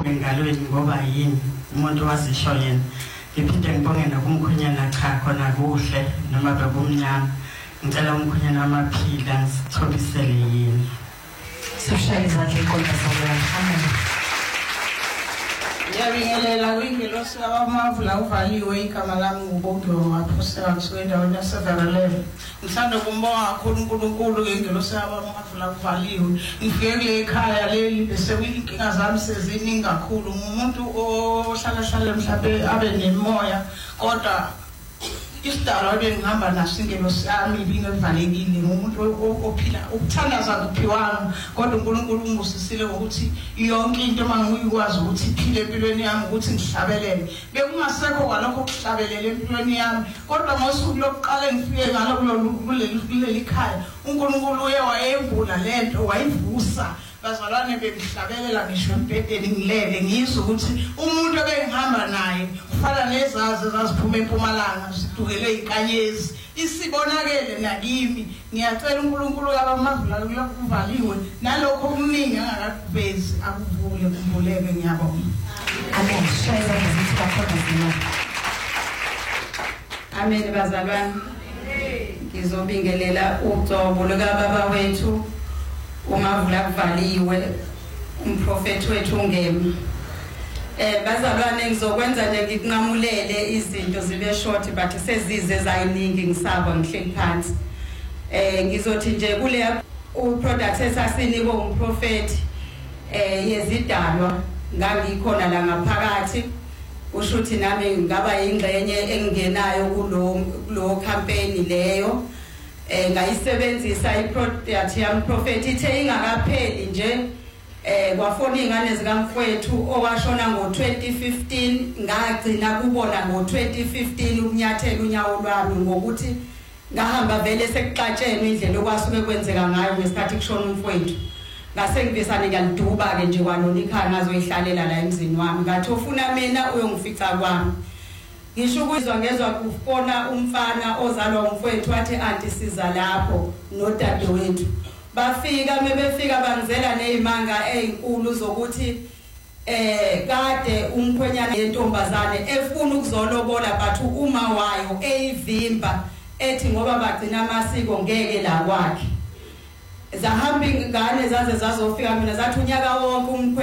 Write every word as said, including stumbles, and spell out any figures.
engalweni ngoba yini umuntu wazisho yena. Ngiphinde ngibonge nakumkhonyana cha khona kuhle noma bekumnyama. Ngicela umkhonyana amaphila ngisithobisele yini. Sishaya izandla inkonzo zabantu. Amen. Ngiyabingelela kwingelosi abamavula uvaliwe igama lami nguBodo waphosela kusuka endaweni yaseVerelele. Ngithanda kumbonga kakhulu uNkulunkulu ngengelosi abamavula uvaliwe. Ngifike kule ekhaya leli bese inkinga zami seziningi kakhulu. Ngumuntu ohlala hlala mhlawumbe abe nemoya kodwa isidalwa bengihamba naso ingelosi yami ibingevalekile ngumuntu ophila ukuthandaza kuphiwanga kodwa uNkulunkulu ungusisile ukuthi yonke into mangikwazi ukuthi iphile empilweni yami ukuthi ngihlabelele bekungasekho kwalokho kuhlabelele empilweni yami kodwa ngosuku lokuqala ngifike ngalo kuleli kuleli khaya uNkulunkulu uye wayevula lento wayivusa bazalwane bengihlabelela ngisho empedeni ngilele ngizwe ukuthi umuntu obengihamba naye ufana nezazi zaziphuma eMpumalanga sidukele inkanyezi isibonakele nakimi ngiyacela uNkulunkulu abamavula lokuvaliwe nalokho okuningi angakakuvezi akuvule kumbuleke ngiyabonga. Amen. Shayza izinto kakhulu zina. Amen bazalwane. Ngizobingelela uGcobo lokababa wethu umavula kuvaliwe umprofeti wethu ungemi. Eh bazalwane ngizokwenza nje ngikunqamulele izinto zibe short but sezize zayiningi ngisaba ngihleli phansi. Eh ngizothi nje kule uproduct esasinikwe umprofeti eh yezidalwa ngangikhona la ngaphakathi usho ukuthi nami ngaba ingxenye engenayo kulo kulo campaign leyo. Eh ngayisebenzisa iproduct yami prophet ithe ingakapheli nje eh kwafona ingane zikamfowethu owashona ngo twenty fifteen ngagcina kubona ngo twenty fifteen ukunyathela unyawo lwami ngokuthi ngahamba vele sekuxatshene indlela okwasuke kwenzeka ngayo ngesikhathi kushona umfowethu ngase ngibisane ngaliduba ke nje kwanona ikhaya ngazoyihlalela la emzini wami ngathi ufuna mina uyongifica kwami. Ngisho ukuzwa ngezwe kufona umfana ozalwa umfowethu wathi anti siza lapho nodadewethu bafika mebefika bangizela nezimanga ezinkulu zokuthi eh kade umkhwenyana yentombazane efuna ukuzolobola but uma wayo eyivimba ethi ngoba bagcina amasiko ngeke la kwakhe zahamba ingane zaze zazofika mina zathi unyaka wonke